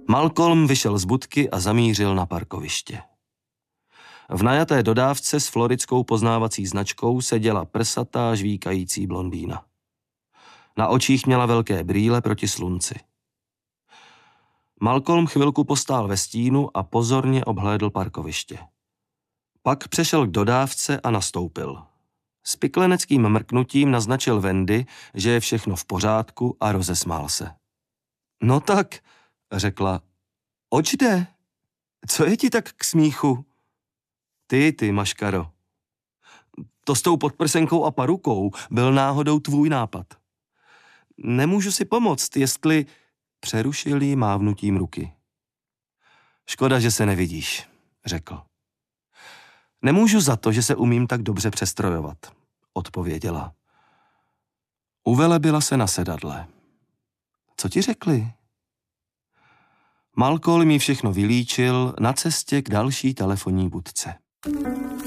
Malcolm vyšel z budky a zamířil na parkoviště. V najaté dodávce s floridskou poznávací značkou seděla prsatá žvíkající blondýna. Na očích měla velké brýle proti slunci. Malcolm chvilku postál ve stínu a pozorně obhlédl parkoviště. Pak přešel k dodávce a nastoupil. S pikleneckým mrknutím naznačil Wendy, že je všechno v pořádku a rozesmál se. No tak, řekla, oč jde? Co je ti tak k smíchu? Ty maškaro. To s tou podprsenkou a parukou byl náhodou tvůj nápad. Nemůžu si pomoct, jestli... Přerušil jí mávnutím ruky. Škoda, že se nevidíš, řekl. Nemůžu za to, že se umím tak dobře přestrojovat, odpověděla. Uvelebila se na sedadle. Co ti řekli? Malcolm mi všechno vylíčil na cestě k další telefonní budce.